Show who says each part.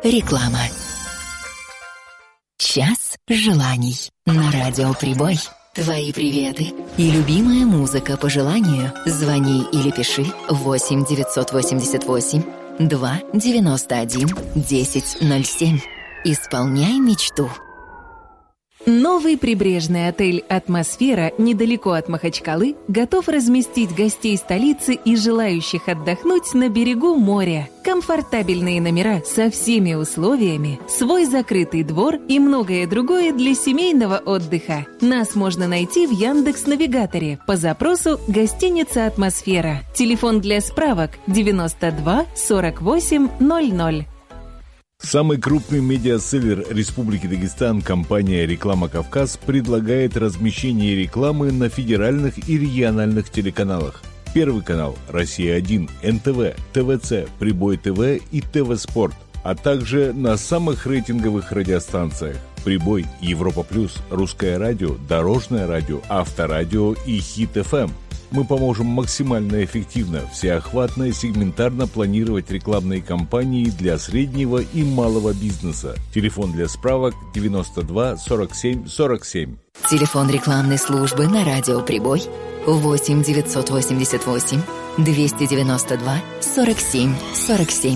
Speaker 1: Реклама. Час желаний на Радио Прибой. Твои приветы и любимая музыка по желанию. Звони или пиши 8 988 2 91 1007. Исполняй мечту.
Speaker 2: Новый прибрежный отель «Атмосфера» недалеко от Махачкалы готов разместить гостей столицы и желающих отдохнуть на берегу моря. Комфортабельные номера со всеми условиями, свой закрытый двор и многое другое для семейного отдыха. Нас можно найти в Яндекс.Навигаторе по запросу «Гостиница «Атмосфера». Телефон для справок 92 48 00.
Speaker 3: Самый крупный медиаселлер Республики Дагестан, компания «Реклама Кавказ», предлагает размещение рекламы на федеральных и региональных телеканалах. Первый канал «Россия-1», НТВ, ТВЦ, Прибой ТВ и ТВ Спорт, а также на самых рейтинговых радиостанциях «Прибой», Европа Плюс, Русское радио, Дорожное радио, Авторадио и Хит-ФМ. Мы поможем максимально эффективно, всеохватно и сегментарно планировать рекламные кампании для среднего и малого бизнеса. Телефон для справок 92 47 47.
Speaker 1: Телефон рекламной службы на Радио Прибой 8 988 292 47 47.